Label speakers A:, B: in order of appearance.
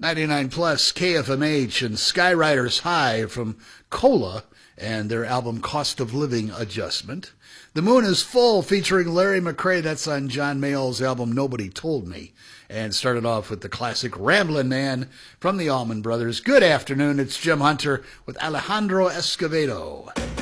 A: 99 plus KFMH and Skywriters High from Cola and their album Cost of Living Adjustment. The Moon is Full featuring Larry McCray. That's on John Mayall's album Nobody Told Me. And started off with the classic Ramblin' Man from the Allman Brothers. Good afternoon. It's Jim Hunter with Alejandro Escovedo.